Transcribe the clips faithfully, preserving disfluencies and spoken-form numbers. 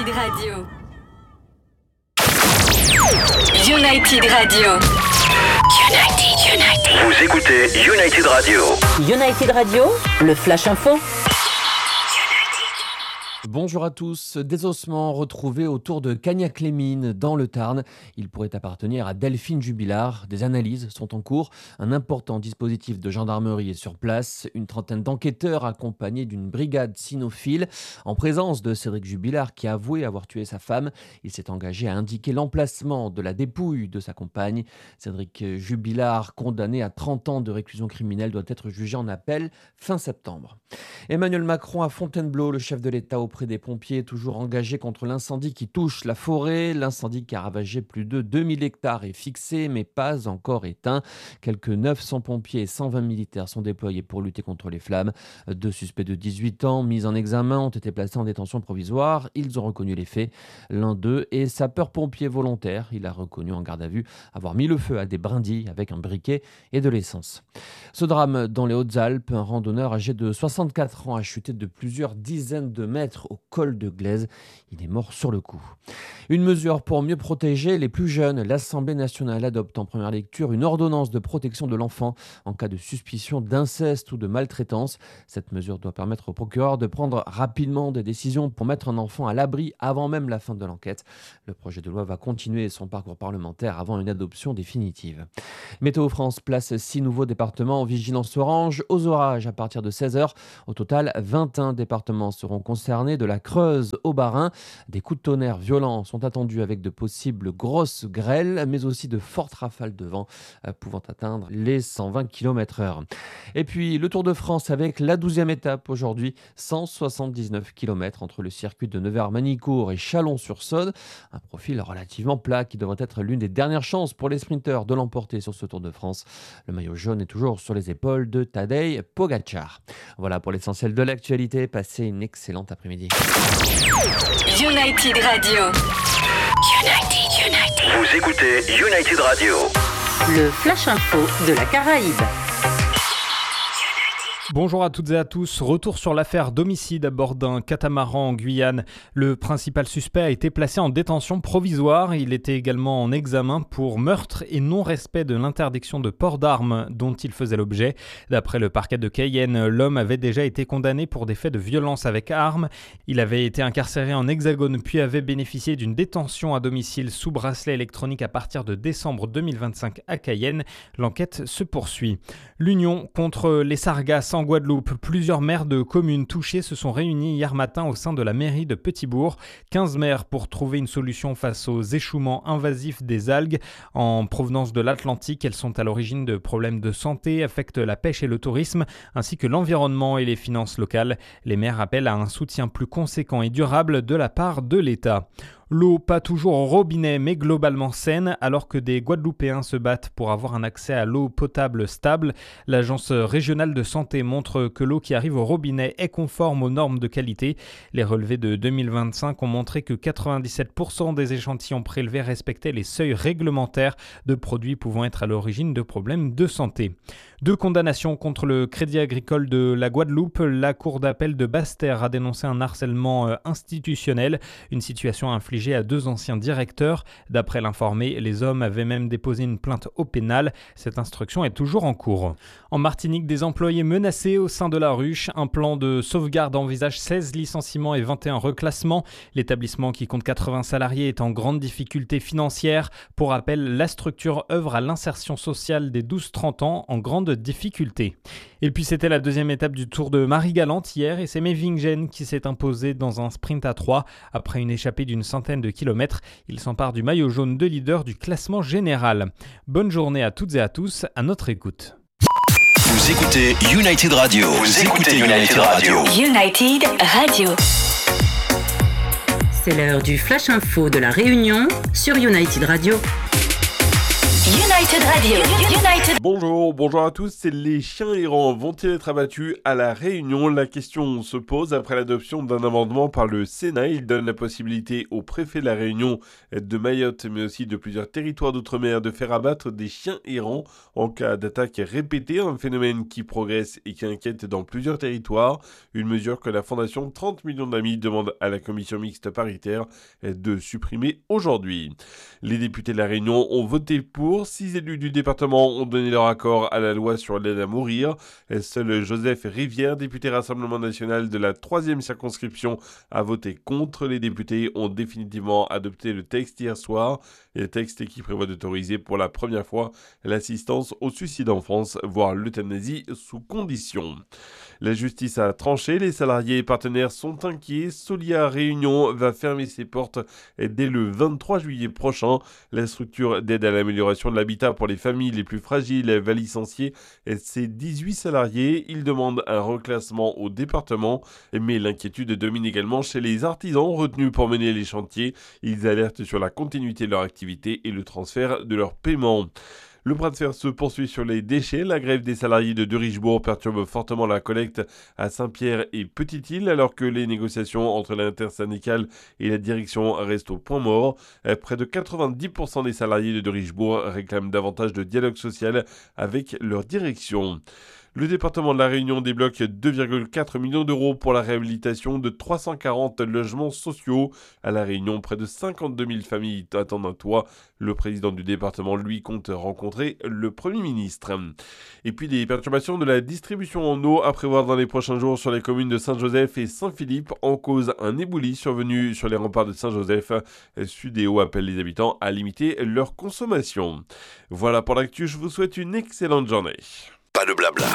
United Radio. United Radio. United, United. Vous écoutez United Radio. United Radio, le Flash Info. Bonjour à tous. Désossement retrouvé autour de Cagnac-les-Mines dans le Tarn. Il pourrait appartenir à Delphine Jubilard. Des analyses sont en cours. Un important dispositif de gendarmerie est sur place. Une trentaine d'enquêteurs accompagnés d'une brigade cynophile. En présence de Cédric Jubilard qui a avoué avoir tué sa femme, il s'est engagé à indiquer l'emplacement de la dépouille de sa compagne. Cédric Jubilard, condamné à trente ans de réclusion criminelle, doit être jugé en appel fin septembre. Emmanuel Macron à Fontainebleau, le chef de l'État auprès des pompiers toujours engagés contre l'incendie qui touche la forêt. L'incendie qui a ravagé plus de deux mille hectares est fixé mais pas encore éteint. Quelques neuf cents pompiers et cent vingt militaires sont déployés pour lutter contre les flammes. Deux suspects de dix-huit ans mis en examen ont été placés en détention provisoire. Ils ont reconnu les faits. L'un d'eux est sapeur-pompier volontaire. Il a reconnu en garde à vue avoir mis le feu à des brindilles avec un briquet et de l'essence. Ce drame dans les Hautes-Alpes, un randonneur âgé de soixante-quatre ans a chuté de plusieurs dizaines de mètres au col de Glaise. Il est mort sur le coup. Une mesure pour mieux protéger les plus jeunes. L'Assemblée nationale adopte en première lecture une ordonnance de protection de l'enfant en cas de suspicion d'inceste ou de maltraitance. Cette mesure doit permettre au procureur de prendre rapidement des décisions pour mettre un enfant à l'abri avant même la fin de l'enquête. Le projet de loi va continuer son parcours parlementaire avant une adoption définitive. Météo France place six nouveaux départements en vigilance orange aux orages à partir de seize heures. Au total, vingt et un départements seront concernés, de la Creuse au Bas-Rhin. Des coups de tonnerre violents sont attendus avec de possibles grosses grêles, mais aussi de fortes rafales de vent euh, pouvant atteindre les cent vingt kilomètres heure. Et puis le Tour de France avec la douzième étape aujourd'hui, cent soixante-dix-neuf kilomètres entre le circuit de Nevers-Manicourt et Chalon-sur-Saône. Un profil relativement plat qui devrait être l'une des dernières chances pour les sprinteurs de l'emporter sur ce Tour de France. Le maillot jaune est toujours sur les épaules de Tadej Pogačar. Voilà pour l'essentiel de l'actualité. Passez une excellente après-midi. United Radio. United, United. Vous écoutez United Radio. Le Flash Info de la Caraïbe. Bonjour à toutes et à tous. Retour sur l'affaire d'homicide à bord d'un catamaran en Guyane. Le principal suspect a été placé en détention provisoire. Il était également en examen pour meurtre et non-respect de l'interdiction de port d'armes dont il faisait l'objet. D'après le parquet de Cayenne, l'homme avait déjà été condamné pour des faits de violence avec armes. Il avait été incarcéré en Hexagone puis avait bénéficié d'une détention à domicile sous bracelet électronique à partir de décembre deux mille vingt-cinq à Cayenne. L'enquête se poursuit. L'Union contre les sargasses en Guadeloupe. Plusieurs maires de communes touchées se sont réunis hier matin au sein de la mairie de Petit-Bourg. quinze maires pour trouver une solution face aux échouements invasifs des algues en provenance de l'Atlantique. Elles sont à l'origine de problèmes de santé, affectent la pêche et le tourisme, ainsi que l'environnement et les finances locales. Les maires appellent à un soutien plus conséquent et durable de la part de l'État. L'eau, pas toujours au robinet, mais globalement saine, alors que des Guadeloupéens se battent pour avoir un accès à l'eau potable stable. L'Agence régionale de santé montre que l'eau qui arrive au robinet est conforme aux normes de qualité. Les relevés de deux mille vingt-cinq ont montré que quatre-vingt-dix-sept pour cent des échantillons prélevés respectaient les seuils réglementaires de produits pouvant être à l'origine de problèmes de santé. Deux condamnations contre le Crédit Agricole de la Guadeloupe. La Cour d'appel de Basse-Terre a dénoncé un harcèlement institutionnel, une situation infligée à deux anciens directeurs. D'après l'informé, les hommes avaient même déposé une plainte au pénal. Cette instruction est toujours en cours. En Martinique, des employés menacés au sein de la ruche. Un plan de sauvegarde envisage seize licenciements et vingt et un reclassements. L'établissement, qui compte quatre-vingts salariés, est en grande difficulté financière. Pour rappel, la structure œuvre à l'insertion sociale des douze trente ans en grande difficulté. Et puis c'était la deuxième étape du Tour de Marie-Galante hier et c'est Mevingen qui s'est imposé dans un sprint à trois. Après une échappée d'une centaine de kilomètres, il s'empare du maillot jaune de leader du classement général. Bonne journée à toutes et à tous, à notre écoute. Vous écoutez United Radio. Vous écoutez United Radio. United Radio. C'est l'heure du Flash Info de la Réunion sur United Radio. United Radio. United. Bonjour, bonjour à tous. Les chiens errants vont-ils être abattus à La Réunion? La question se pose après l'adoption d'un amendement par le Sénat. Il donne la possibilité au préfet de La Réunion, de Mayotte, mais aussi de plusieurs territoires d'outre-mer de faire abattre des chiens errants en cas d'attaque répétée, un phénomène qui progresse et qui inquiète dans plusieurs territoires. Une mesure que la Fondation trente millions d'amis demande à la commission mixte paritaire de supprimer aujourd'hui. Les députés de La Réunion ont voté pour. Six élus du département ont donné leur accord à la loi sur l'aide à mourir. Seul Joseph Rivière, député Rassemblement National de la troisième circonscription, a voté contre. Les députés ont définitivement adopté le texte hier soir. Le texte qui prévoit d'autoriser pour la première fois l'assistance au suicide en France, voire l'euthanasie sous condition. La justice a tranché. Les salariés et partenaires sont inquiets. Solia Réunion va fermer ses portes dès le vingt-trois juillet prochain. La structure d'aide à l'amélioration de l'habitat pour les familles les plus fragiles va licencier ses dix-huit salariés. Ils demandent un reclassement au département, mais l'inquiétude domine également chez les artisans retenus pour mener les chantiers. Ils alertent sur la continuité de leur activité et le transfert de leur paiement. Le bras de fer se poursuit sur les déchets. La grève des salariés de Derichebourg perturbe fortement la collecte à Saint-Pierre et Petite-Île, alors que les négociations entre l'intersyndicale et la direction restent au point mort. Près de quatre-vingt-dix pour cent des salariés de Derichebourg réclament davantage de dialogue social avec leur direction. Le département de La Réunion débloque deux virgule quatre millions d'euros pour la réhabilitation de trois cent quarante logements sociaux. À La Réunion, près de cinquante-deux mille familles attendent un toit. Le président du département, lui, compte rencontrer le Premier ministre. Et puis des perturbations de la distribution en eau à prévoir dans les prochains jours sur les communes de Saint-Joseph et Saint-Philippe. En cause, un éboulis survenu sur les remparts de Saint-Joseph. Sudéo appelle les habitants à limiter leur consommation. Voilà pour l'actu, je vous souhaite une excellente journée. Pas de blabla.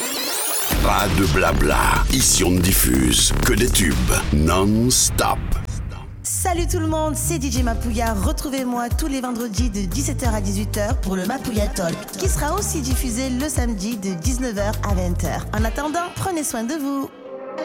Pas de blabla. Ici on ne diffuse que des tubes non-stop. Salut tout le monde, c'est D J Mapouya. Retrouvez-moi tous les vendredis de dix-sept heures à dix-huit heures pour le Mapouya Talk, qui sera aussi diffusé le samedi de dix-neuf heures à vingt heures. En attendant, prenez soin de vous.